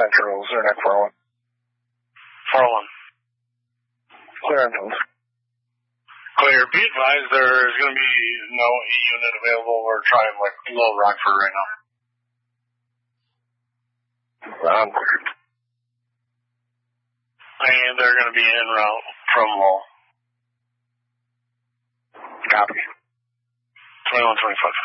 Central, Zernak 401. 401. Clear influence. Clear. Be advised there's going to be no E unit available. We're trying like Little Rockford right now. Round clear. And they're going to be en route from Lowell. Copy. 2125.